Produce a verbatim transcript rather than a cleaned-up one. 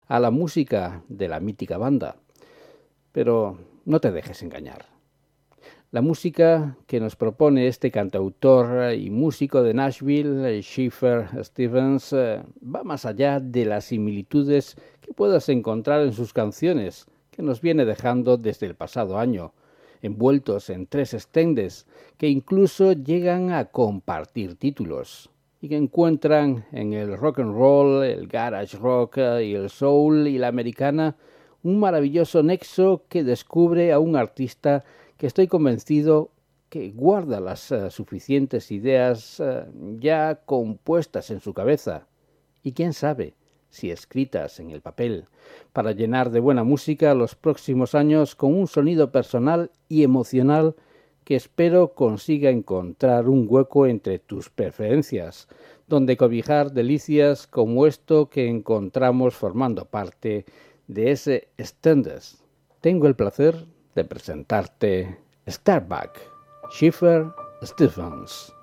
a la música de la mítica banda. Pero no te dejes engañar. La música que nos propone este cantautor y músico de Nashville, Sufjan Stevens, va más allá de las similitudes que puedas encontrar en sus canciones, que nos viene dejando desde el pasado año, envueltos en tres extendes que incluso llegan a compartir títulos y que encuentran en el rock and roll, el garage rock y el soul y la americana un maravilloso nexo que descubre a un artista que estoy convencido que guarda las uh, suficientes ideas uh, ya compuestas en su cabeza y quién sabe si escritas en el papel, para llenar de buena música los próximos años con un sonido personal y emocional que espero consiga encontrar un hueco entre tus preferencias, donde cobijar delicias como esto que encontramos formando parte de ese Extended. Tengo el placer de presentarte Starback, Sufjan Stevens.